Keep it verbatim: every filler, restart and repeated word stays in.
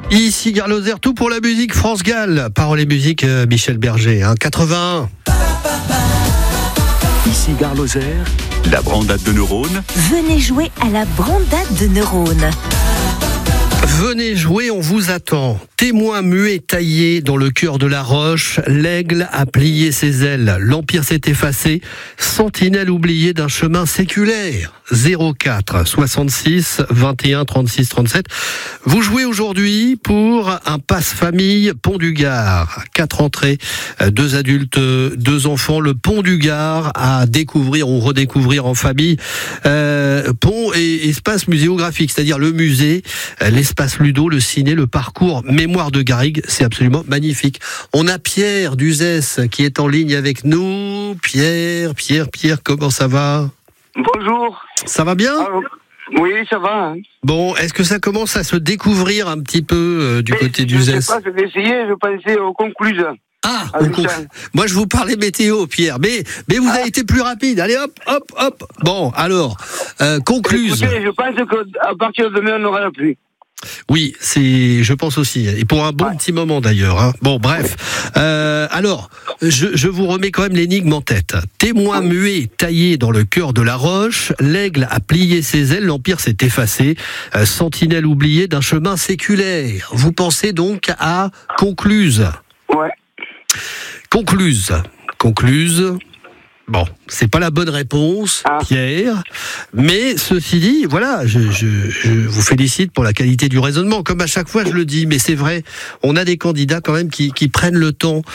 Ici Gare Lozère, tout pour la musique France Gall. Paroles et musique, euh, Michel Berger, hein, quatre-vingt-un. Ici Gare Lozère, la brandade de neurones. Venez jouer à la brandade de neurones. Venez jouer, on vous attend. Témoin muet taillé dans le cœur de la roche, l'aigle a plié ses ailes, l'empire s'est effacé, sentinelle oubliée d'un chemin séculaire. zéro quatre soixante-six vingt et un trente-six trente-sept. Vous jouez aujourd'hui pour un passe-famille Pont du Gard. Quatre entrées, deux adultes, deux enfants. Le Pont du Gard à découvrir ou redécouvrir en famille. Euh, pont et espace muséographique, c'est-à-dire le musée, l'espace ludo, le ciné, le parcours Mémoire de Garrigue, c'est absolument magnifique. On a Pierre Duzès qui est en ligne avec nous. Pierre, Pierre, Pierre, comment ça va ? Bonjour. Ça va bien ? Ah, oui, ça va. Bon, est-ce que ça commence à se découvrir un petit peu euh, du Mais côté je d'Uzès ? Je sais pas, je vais essayer, je pensais aux conclusions. Ah, Ah, on oui, conf- ça. moi je vous parlais météo, Pierre, mais, mais vous avez été plus rapide. Allez, hop, hop, hop. Bon, alors, euh, concluse. Écoutez, je pense qu'à partir de demain, on aura la pluie. Oui, c'est, je pense aussi, et pour un bon Ouais. petit moment d'ailleurs. Hein. Bon, bref. Euh, alors, je, je vous remets quand même l'énigme en tête. Témoin muet taillé dans le cœur de la roche, l'aigle a plié ses ailes, l'empire s'est effacé. Euh, sentinelle oubliée d'un chemin séculaire. Vous pensez donc à concluse. Ouais. Concluse. Concluse. Bon, c'est pas la bonne réponse, Ah. Pierre. Mais ceci dit, voilà, je, je, je vous félicite pour la qualité du raisonnement. Comme à chaque fois, je le dis, mais c'est vrai, on a des candidats quand même qui, qui prennent le temps